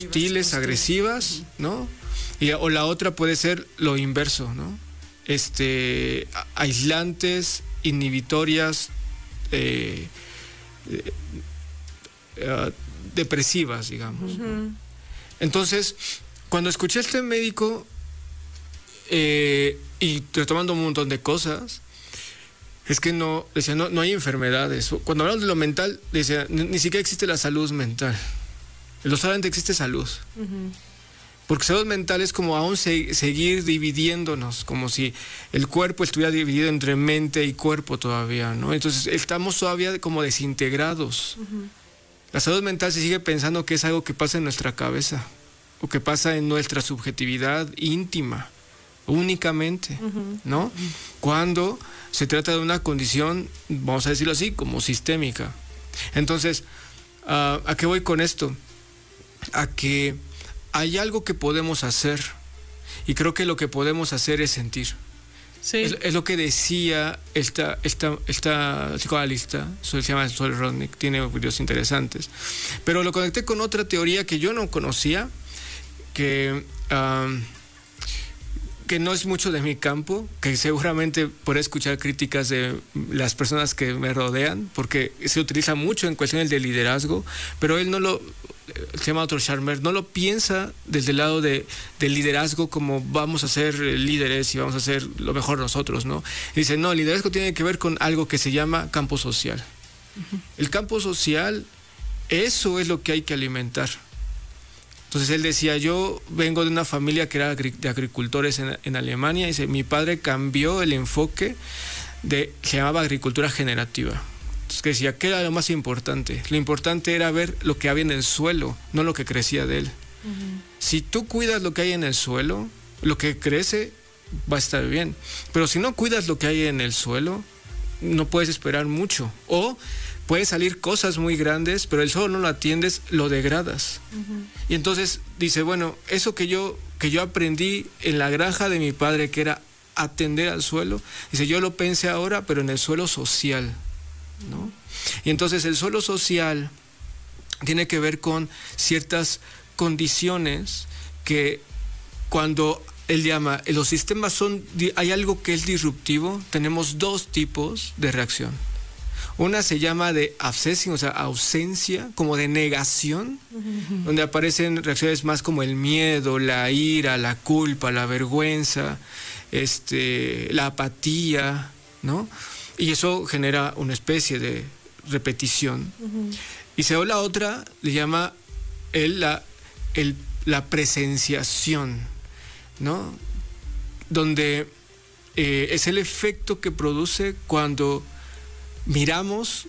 hostiles, agresivas, ¿no? O la otra puede ser lo inverso, ¿no? Aislantes, inhibitorias, depresivas, digamos. Uh-huh. Entonces, cuando escuché a este médico y retomando un montón de cosas, es que no hay enfermedades. Cuando hablamos de lo mental, decía, ni siquiera existe la salud mental. Solamente existe salud. Uh-huh. Porque salud mental es como aún seguir dividiéndonos, como si el cuerpo estuviera dividido entre mente y cuerpo todavía, ¿no? Entonces estamos todavía como desintegrados. Uh-huh. La salud mental se sigue pensando que es algo que pasa en nuestra cabeza o que pasa en nuestra subjetividad íntima, únicamente, uh-huh, ¿no? Uh-huh. Cuando se trata de una condición, vamos a decirlo así, como sistémica. Entonces, ¿a qué voy con esto? A que hay algo que podemos hacer, y creo que lo que podemos hacer es sentir. Sí. Es lo que decía esta psicoanalista, se llama Sol Rodnick, tiene videos interesantes. Pero lo conecté con otra teoría que yo no conocía, que no es mucho de mi campo, que seguramente podré escuchar críticas de las personas que me rodean, porque se utiliza mucho en cuestiones de liderazgo, pero él se llama Dr. Charmer, no lo piensa desde el lado del liderazgo como vamos a ser líderes y vamos a hacer lo mejor nosotros, ¿no? Dice, no, el liderazgo tiene que ver con algo que se llama campo social. Uh-huh. El campo social, eso es lo que hay que alimentar. Entonces él decía, yo vengo de una familia que era de agricultores en Alemania, y dice, mi padre cambió el enfoque se llamaba agricultura generativa. Entonces decía, ¿qué era lo más importante? Lo importante era ver lo que había en el suelo, no lo que crecía de él. Uh-huh. Si tú cuidas lo que hay en el suelo, lo que crece va a estar bien. Pero si no cuidas lo que hay en el suelo, no puedes esperar mucho. O pueden salir cosas muy grandes, pero el suelo no lo atiendes, lo degradas. Uh-huh. Y entonces dice, bueno, eso que yo aprendí en la granja de mi padre, que era atender al suelo, dice, yo lo pensé ahora, pero en el suelo social, ¿no? Y entonces el suelo social tiene que ver con ciertas condiciones que cuando él llama, los sistemas hay algo que es disruptivo, tenemos dos tipos de reacción. Una se llama de abscessing, o sea, ausencia, como de negación, uh-huh, donde aparecen reacciones más como el miedo, la ira, la culpa, la vergüenza, la apatía, ¿no? Y eso genera una especie de repetición. Uh-huh. Y la otra le llama la presenciación, ¿no? Donde es el efecto que produce cuando miramos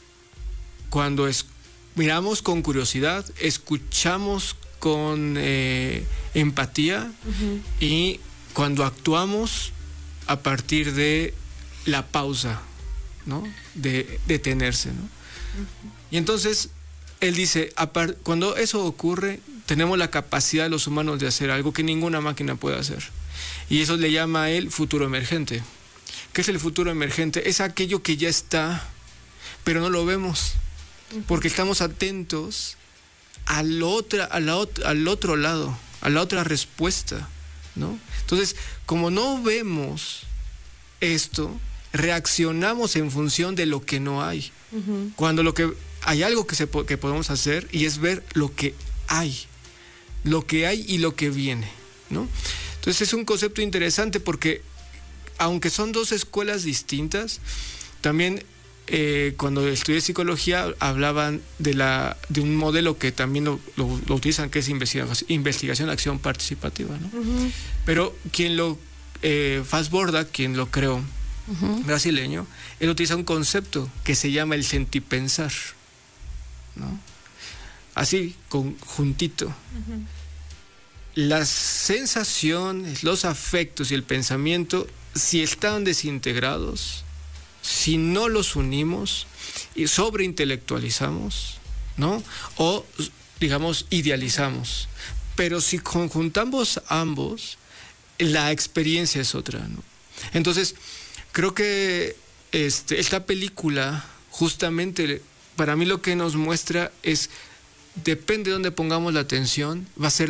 con curiosidad, escuchamos con empatía, uh-huh, y cuando actuamos a partir de la pausa, ¿no? De detenerse, ¿no? Uh-huh. Y entonces él dice, cuando eso ocurre, tenemos la capacidad de los humanos de hacer algo que ninguna máquina puede hacer. Y eso le llama a él futuro emergente. ¿Qué es el futuro emergente? Es aquello que ya está, pero no lo vemos, porque estamos atentos al otro lado, a la otra respuesta, ¿no? Entonces, como no vemos esto, reaccionamos en función de lo que no hay. Uh-huh. Cuando hay algo que podemos hacer, y es ver lo que hay y lo que viene, ¿no? Entonces es un concepto interesante porque, aunque son dos escuelas distintas, también cuando estudié psicología hablaban de un modelo que también lo utilizan, que es investigación, acción participativa, ¿no? Uh-huh. Pero Fassborda, quien lo creó, uh-huh, brasileño, él utiliza un concepto que se llama el sentipensar, ¿no? Así, juntito. Uh-huh. Las sensaciones, los afectos y el pensamiento, si están desintegrados, si no los unimos y sobreintelectualizamos, ¿no? O, digamos, idealizamos. Pero si conjuntamos ambos, la experiencia es otra, ¿no? Entonces, creo que esta película, justamente, para mí lo que nos muestra es, depende de dónde pongamos la atención, va a ser